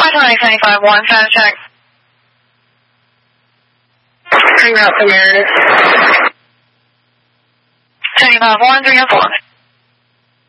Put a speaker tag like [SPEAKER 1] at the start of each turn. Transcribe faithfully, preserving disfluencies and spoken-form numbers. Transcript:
[SPEAKER 1] twenty seventy-five one, trying to check.
[SPEAKER 2] Hang out for Meredith.
[SPEAKER 1] seventy-five one, three oh four.